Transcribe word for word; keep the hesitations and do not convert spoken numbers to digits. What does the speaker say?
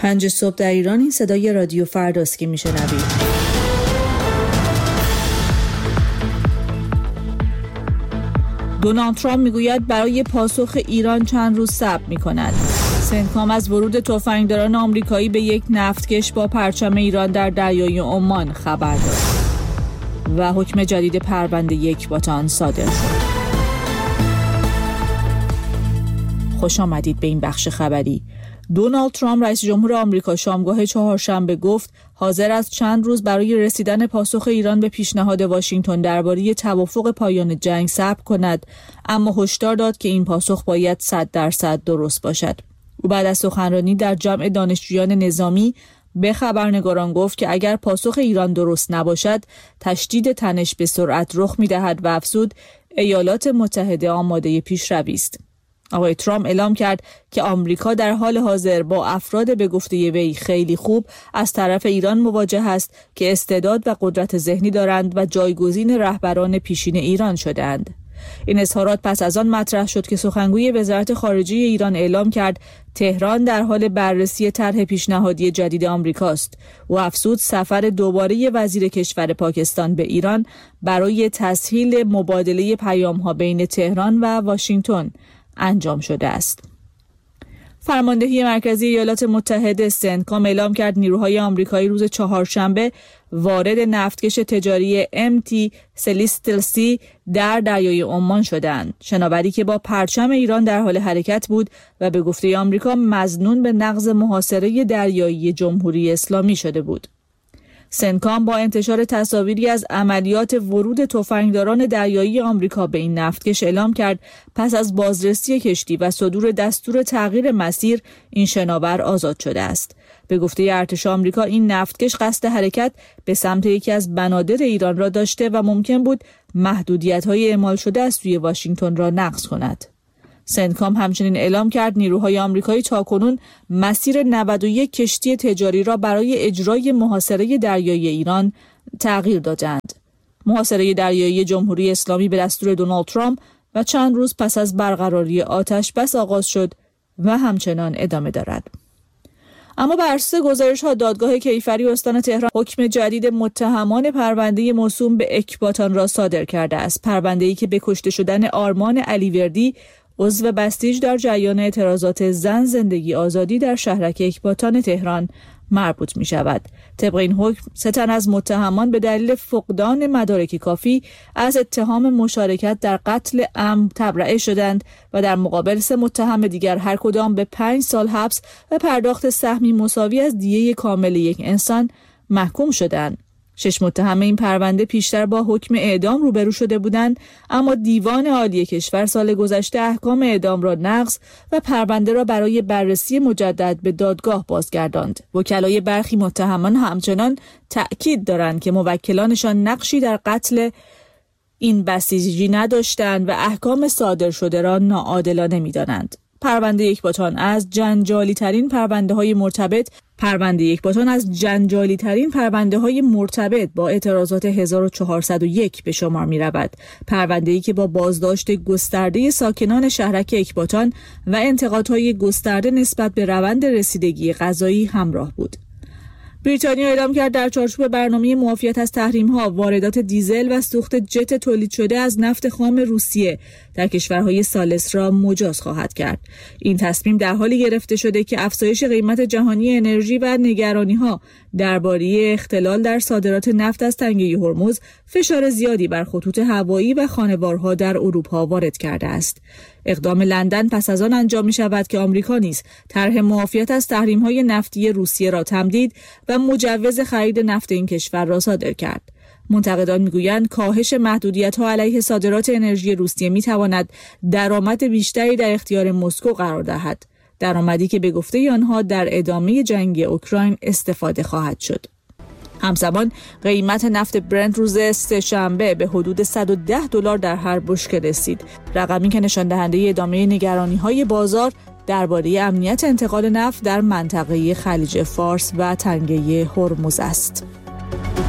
پنج صبح در ایران. این صدای رادیو فرداست که میشنوید. دونالد ترامپ میگوید برای پاسخ ایران چند روز صبر میکند. سنتکام از ورود تفنگداران آمریکایی به یک نفتکش با پرچم ایران در دریای عمان خبر داد و حکم جدید پرونده یکباتان صادر شد. خوش آمدید به این بخش خبری. دونالد ترامپ رئیس جمهور آمریکا شامگاه چهارشنبه گفت حاضر است چند روز برای رسیدن پاسخ ایران به پیشنهاد واشنگتن درباره توافق پایان جنگ صبر کند، اما هشدار داد که این پاسخ باید صد درصد درست باشد. او بعد از سخنرانی در جمع دانشجویان نظامی به خبرنگاران گفت که اگر پاسخ ایران درست نباشد تشدید تنش به سرعت رخ می‌دهد و افزود ایالات متحده آماده پیشروی است. آقای ترامپ اعلام کرد که آمریکا در حال حاضر با افراد به گفته وی خیلی خوب از طرف ایران مواجه است که استعداد و قدرت ذهنی دارند و جایگزین رهبران پیشین ایران شدند. این اظهارات پس از آن مطرح شد که سخنگوی وزارت خارجه ایران اعلام کرد تهران در حال بررسی طرح پیشنهادی جدید آمریکاست و افزود سفر دوباره وزیر کشور پاکستان به ایران برای تسهیل مبادله پیام‌ها بین تهران و واشنگتن انجام شده است. فرماندهی مرکزی ایالات متحده سنتکام اعلام کرد نیروهای آمریکایی روز چهارشنبه وارد نفتکش تجاری ام تی سلیستل سی در دریای عمان شدند. شناوری که با پرچم ایران در حال حرکت بود و به گفته آمریکا مظنون به نقض محاصره دریایی جمهوری اسلامی شده بود. سنتکام با انتشار تصاویری از عملیات ورود تفنگداران دریایی آمریکا به این نفتکش اعلام کرد پس از بازرسی کشتی و صدور دستور تغییر مسیر این شناور آزاد شده است. به گفته ارتش آمریکا این نفتکش قصد حرکت به سمت یکی از بنادر ایران را داشته و ممکن بود محدودیت‌های اعمال شده از سوی واشنگتن را نقض کند. سنتکام همچنین اعلام کرد نیروهای آمریکایی تاکنون مسیر نود و یک کشتی تجاری را برای اجرای محاصره دریایی ایران تغییر دادند. محاصره دریایی جمهوری اسلامی به دستور دونالد ترامپ و چند روز پس از برقراری آتش بس آغاز شد و همچنان ادامه دارد. اما بر اساس گزارش‌ها دادگاه کیفری استان تهران حکم جدید متهمان پرونده موسوم به اکباتان را صادر کرده است. پرونده‌ای که به کشته شدن آرمان علیوردی عضو بسیج در جریان اعتراضات زن زندگی آزادی در شهرک اکباتان تهران مربوط می شود. طبق این حکم سه تن از متهمان به دلیل فقدان مدارک کافی از اتهام مشارکت در قتل عمد تبرئه شدند و در مقابل سه متهم دیگر هر کدام به پنج سال حبس و پرداخت سهمی مساوی از دیه کامل یک انسان محکوم شدند. شش متهم این پرونده پیشتر با حکم اعدام روبرو شده بودند، اما دیوان عالی کشور سال گذشته احکام اعدام را نقض و پرونده را برای بررسی مجدد به دادگاه بازگرداند. وکلای برخی متهمان همچنان تأکید دارند که موکلانشان نقشی در قتل این بسیجی نداشتند و احکام صادر شده را ناعادلانه می‌دانند. پرونده یکباتان از جنجالی ترین پرونده های مرتبط پرونده یکباتان از جنجالی ترین پرونده های مرتبط با اعتراضات هزار و چهارصد و یک به شمار می رود. پرونده‌ای که با بازداشت گسترده ساکنان شهرک اکباتان و انتقادهای گسترده نسبت به روند رسیدگی قضایی همراه بود. بریتانیا اعلام کرد در چارچوب برنامه معافیت از تحریم‌ها واردات دیزل و سوخت جت تولید شده از نفت خام روسیه در کشورهای ثالث را مجاز خواهد کرد. این تصمیم در حالی گرفته شده که افزایش قیمت جهانی انرژی و نگرانی‌ها درباره اختلال در صادرات نفت از تنگه هرمز فشار زیادی بر خطوط هوایی و خانوارها در اروپا وارد کرده است. اقدام لندن پس از آن انجام می شود که آمریکا نیز طرح معافیت از تحریم‌های نفتی روسیه را تمدید و مجوز خرید نفت این کشور را صادر کرد. منتقدان میگویند کاهش محدودیت‌ها علیه صادرات انرژی روسیه می‌تواند درآمد بیشتری در اختیار مسکو قرار دهد، درآمدی که به گفته آنها در ادامه جنگ اوکراین استفاده خواهد شد. همزمان قیمت نفت برنت روز سه‌شنبه به حدود صد و ده دلار در هر بشکه رسید، رقمی که نشان دهنده ادامه نگرانی‌های بازار درباره امنیت انتقال نفت در منطقه خلیج فارس و تنگه هرمز است.